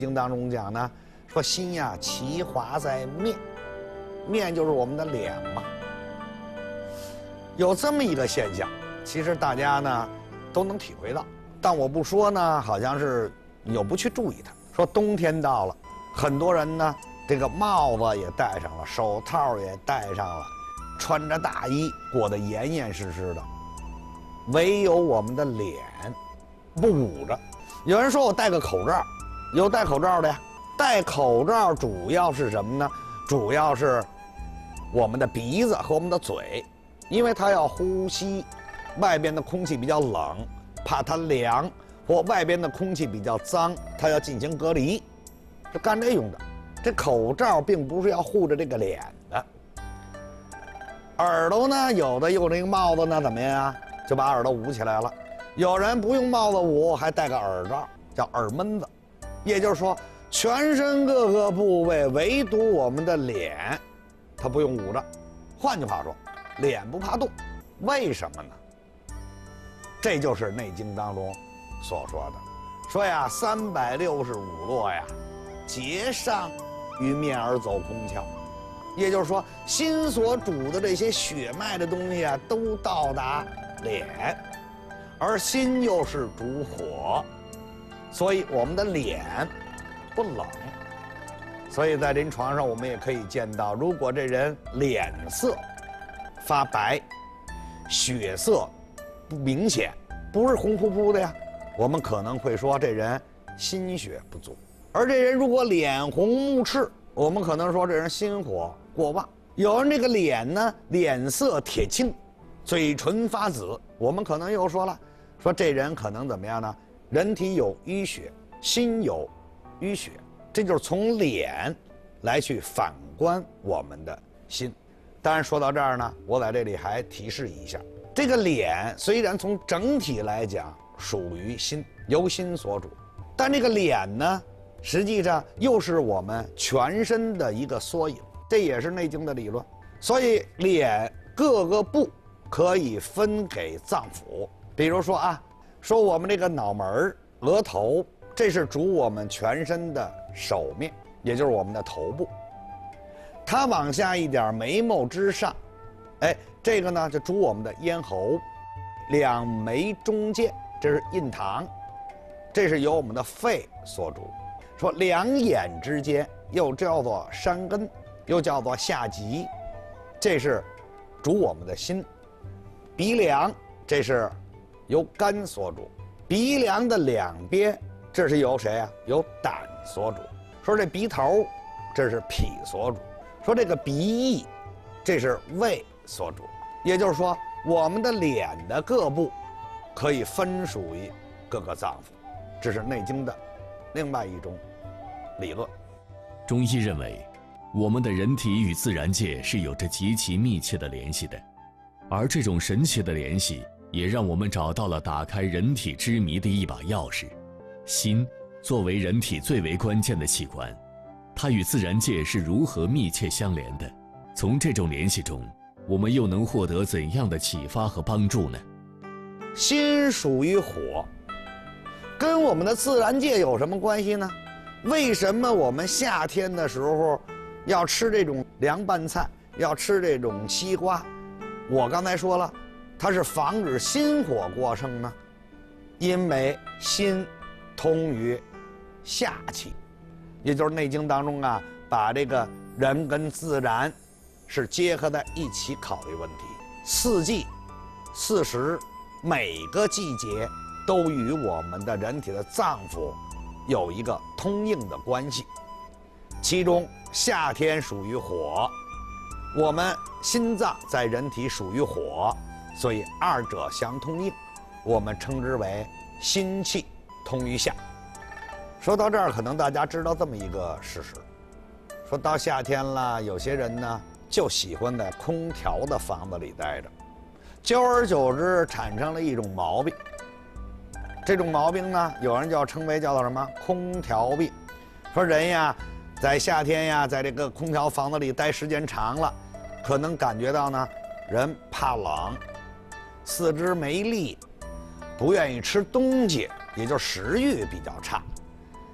经当中讲呢，说心呀其华在面，面就是我们的脸嘛。有这么一个现象，其实大家呢都能体会到，但我不说呢，好像是有不去注意它。说冬天到了，很多人呢这个帽子也戴上了，手套也戴上了，穿着大衣，裹得严严实实的，唯有我们的脸不捂着。有人说我戴个口罩，有戴口罩的呀。戴口罩主要是什么呢？主要是我们的鼻子和我们的嘴，因为它要呼吸，外边的空气比较冷，怕它凉，或外边的空气比较脏，它要进行隔离，是干这用的。这口罩并不是要护着这个脸的。耳朵呢，有的用这个帽子呢，怎么样啊？就把耳朵捂起来了。有人不用帽子捂，还戴个耳罩，叫耳闷子。也就是说，全身各个部位，唯独我们的脸，它不用捂着。换句话说，脸不怕冻，为什么呢？这就是《内经》当中所说的，说呀，365络呀，结上于面而走空窍。也就是说，心所主的这些血脉的东西啊，都到达脸，而心又是主火，所以我们的脸不冷。所以在临床上我们也可以见到，如果这人脸色发白，血色不明显，不是红扑扑的呀，我们可能会说这人心血不足。而这人如果脸红目赤，我们可能说这人心火过旺。有人这个脸呢，脸色铁青，嘴唇发紫，我们可能又说了，说这人可能怎么样呢？人体有淤血，心有淤血，这就是从脸来去反观我们的心。当然说到这儿呢，我在这里还提示一下，这个脸虽然从整体来讲属于心，由心所主，但这个脸呢，实际上又是我们全身的一个缩影，这也是《内经》的理论。所以脸各个部可以分给脏腑，比如说啊，说我们这个脑门、额头，这是主我们全身的首面，也就是我们的头部。它往下一点，眉毛之上，哎，这个呢就主我们的咽喉。两眉中间，这是印堂，这是由我们的肺所主。说两眼之间，又叫做山根，又叫做下棘，这是主我们的心。鼻梁，这是由肝所主。鼻梁的两边，这是由谁啊？由胆所主。说这鼻头，这是脾所主。说这个鼻翼，这是胃所主。也就是说，我们的脸的各部可以分属于各个脏腑，这是《内经》的另外一种理论。 中医认为，我们的人体与自然界是有着极其密切的联系的，而这种神奇的联系也让我们找到了打开人体之谜的一把钥匙。心作为人体最为关键的器官，它与自然界是如何密切相连的？从这种联系中，我们又能获得怎样的启发和帮助呢？ 心属于火，跟我们的自然界有什么关系呢？为什么我们夏天的时候要吃这种凉拌菜，要吃这种西瓜？我刚才说了，它是防止心火过盛呢，因为心通于夏气，也就是《内经》当中啊，把这个人跟自然是结合在一起考虑问题。四季、四时，每个季节都与我们的人体的脏腑有一个通应的关系。其中夏天属于火，我们心脏在人体属于火，所以二者相通应，我们称之为心气通于夏。说到这儿，可能大家知道这么一个事实，说到夏天了，有些人呢就喜欢在空调的房子里待着，久而久之产生了一种毛病。这种毛病呢，有人叫称为叫做什么空调病。说人呀，在夏天呀，在这个空调房子里待时间长了，可能感觉到呢，人怕冷，四肢没力，不愿意吃东西，也就食欲比较差。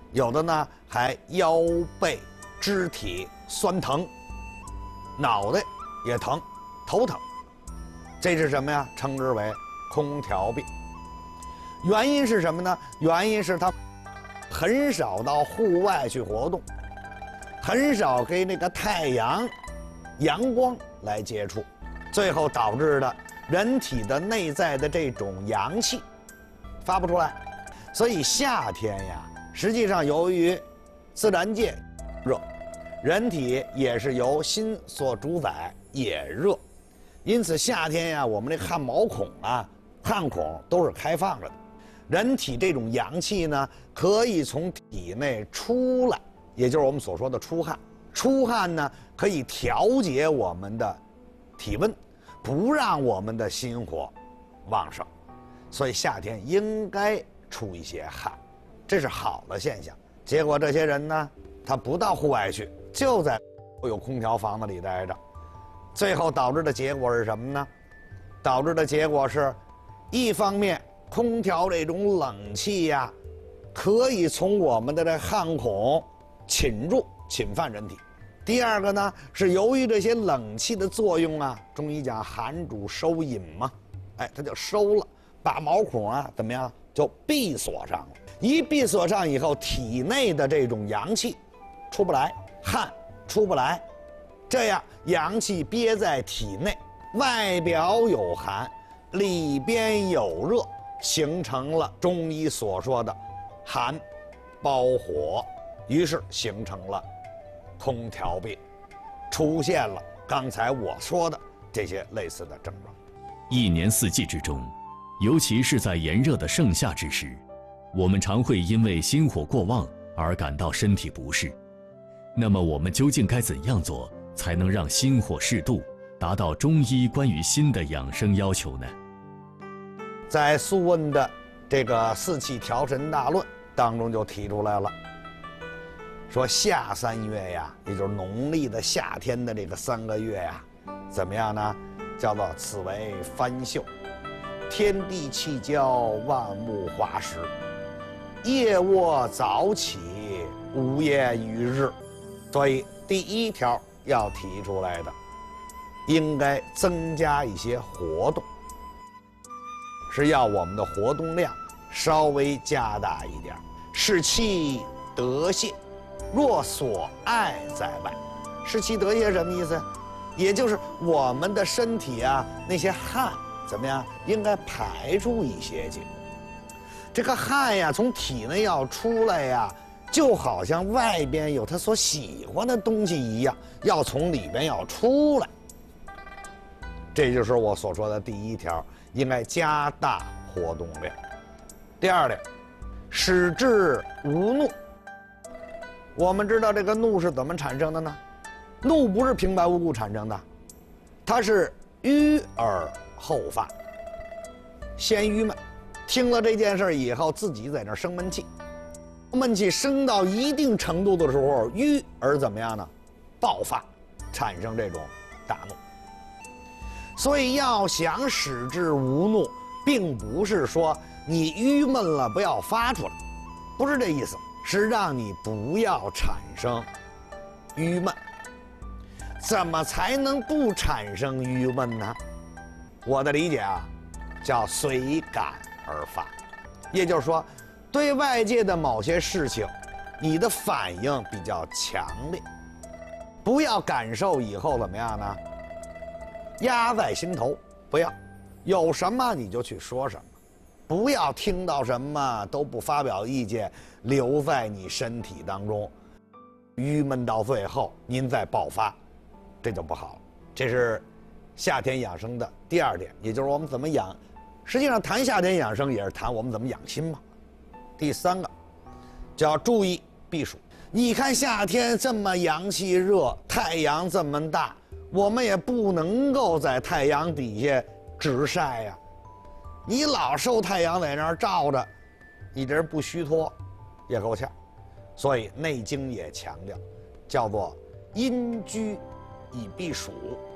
有的呢还腰背肢体酸疼，脑袋也疼，头疼。这是什么呀？称之为空调病。原因是什么呢？原因是他很少到户外去活动，很少跟那个太阳、阳光来接触，最后导致的人体的内在的这种阳气发不出来。所以夏天呀，实际上由于自然界热，人体也是由心所主宰，也热。因此夏天呀，我们这汗毛孔啊、汗孔都是开放着的。人体这种阳气呢，可以从体内出来，也就是我们所说的出汗。出汗呢，可以调节我们的体温，不让我们的心火旺盛。所以夏天应该出一些汗，这是好的现象。结果这些人呢，他不到户外去，就在有空调房子里待着，最后导致的结果是什么呢？导致的结果是，一方面空调这种冷气呀，可以从我们的这汗孔侵犯人体。第二个呢，是由于这些冷气的作用啊，中医讲寒主收引嘛，哎，它就收了，把毛孔啊怎么样就闭锁上了。一闭锁上以后，体内的这种阳气出不来，汗出不来，这样阳气憋在体内，外表有寒，里边有热，形成了中医所说的寒包火，于是形成了空调病，出现了刚才我说的这些类似的症状。 一年四季之中，尤其是在炎热的盛夏之时，我们常会因为心火过旺而感到身体不适。那么我们究竟该怎样做，才能让心火适度，达到中医关于心的养生要求呢？ 在《素问》的这个四气调神大论当中就提出来了，说夏3月呀，也就是农历的夏天的这个3个月呀，怎么样呢？叫做此为番秀，天地气交，万物化时，夜卧早起，无厌于日。所以第一条要提出来的，应该增加一些活动，是要我们的活动量稍微加大一点，士气得泄，若所爱在外。士气得泄什么意思？也就是我们的身体啊，那些汗怎么样，应该排出一些去。这个汗呀，从体内要出来呀，就好像外边有他所喜欢的东西一样，要从里边要出来。这就是我所说的第一条，应该加大活动量。第二点，使志无怒。我们知道这个怒是怎么产生的呢？怒不是平白无故产生的，它是郁而后发，先郁闷，听了这件事以后，自己在那生闷气，闷气升到一定程度的时候，郁而怎么样呢？爆发，产生这种大怒。所以要想使志无怒，并不是说你郁闷了不要发出来，不是这意思，是让你不要产生郁闷。怎么才能不产生郁闷呢？我的理解啊，叫随感而发，也就是说，对外界的某些事情，你的反应比较强烈，不要感受以后怎么样呢？压在心头，不要，有什么你就去说什么，不要听到什么都不发表意见，留在你身体当中，郁闷到最后您再爆发。这就不好了。这是夏天养生的第二点，也就是我们怎么养。实际上谈夏天养生也是谈我们怎么养心嘛。第三个，就要注意避暑。你看夏天这么阳气热，太阳这么大，我们也不能够在太阳底下直晒呀。你老受太阳在那儿照着，你这人不虚脱也够呛。所以《内经》也强调，叫做阴居以避暑，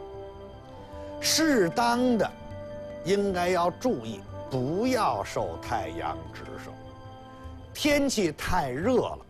适当的应该要注意，不要受太阳直射。天气太热了，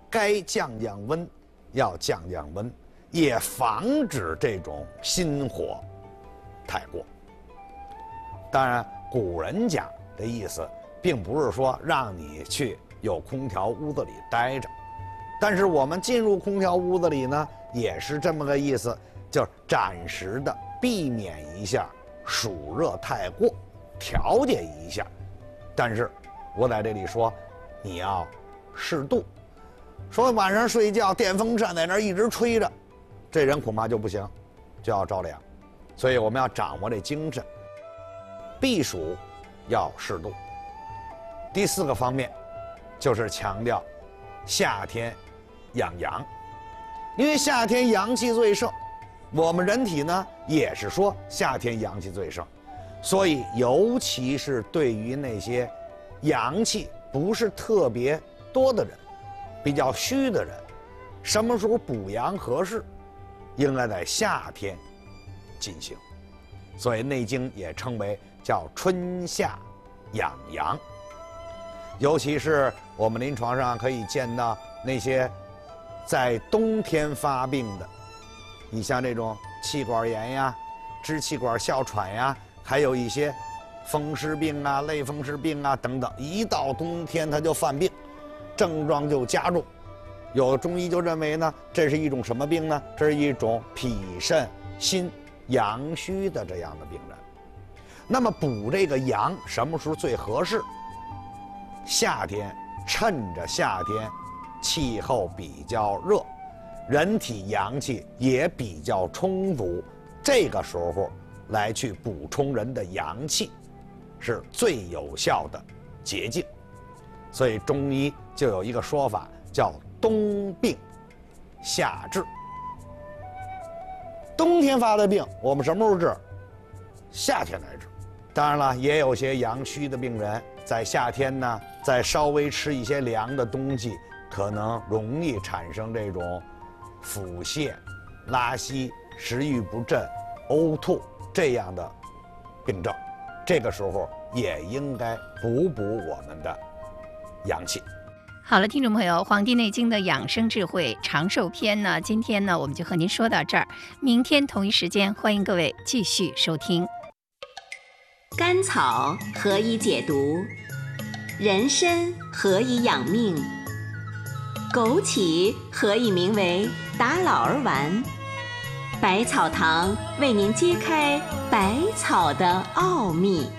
该降降温，要降降温，也防止这种心火太过。当然，古人讲的意思，并不是说让你去有空调屋子里待着，但是我们进入空调屋子里呢，也是这么个意思，就是暂时的避免一下暑热太过，调节一下。但是我在这里说，你要适度。说晚上睡觉电风扇在那儿一直吹着，这人恐怕就不行，就要着凉。所以我们要掌握这精神，避暑要适度。第4个方面就是强调夏天养阳，因为夏天阳气最盛，我们人体呢也是说夏天阳气最盛，所以尤其是对于那些阳气不是特别多的人，比较虚的人，什么时候补阳合适？应该在夏天进行。所以《内经》也称为叫春夏养阳。尤其是我们临床上可以见到那些在冬天发病的，你像这种气管炎呀、支气管哮喘呀，还有一些风湿病啊、类风湿病啊等等，一到冬天它就犯病，症状就加重。有中医就认为呢，这是一种什么病呢？这是一种脾肾心阳虚的这样的病人。那么补这个阳什么时候最合适？夏天，趁着夏天气候比较热，人体阳气也比较充足，这个时候来去补充人的阳气，是最有效的捷径。所以中医就有一个说法，叫冬病夏治。冬天发的病，我们什么时候治？夏天来治。当然了，也有些阳虚的病人，在夏天呢，再稍微吃一些凉的东西，可能容易产生这种腹泻、拉稀、食欲不振、呕吐这样的病症。这个时候也应该补补我们的阳气。 好了，听众朋友，《黄帝内经》的养生智慧长寿篇呢，今天呢我们就和您说到这儿。明天同一时间，欢迎各位继续收听。 甘草何以解毒？人参何以养命？枸杞何以名为打老儿丸？百草堂为您揭开百草的奥秘。